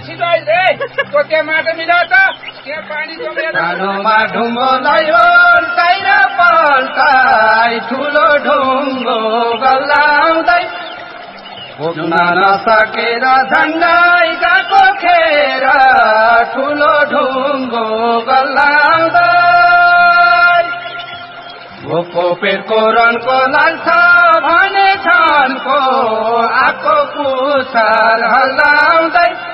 छिटो आइले त्यो त्यहाँ माटो मिला त त्यहाँ पानी जमेर सानोमा ढुङ्गो लयो टाइर पल्टाई ठुलो ढुङ्गो गल्लाउँदै भोग्न नसकेर झन्डाई गएको खेर ठुलो ढुङ्गो गल्लाउँदै भोको पेटको रनको लाल्छ भने छनको आको पुछर हल्लाउँदै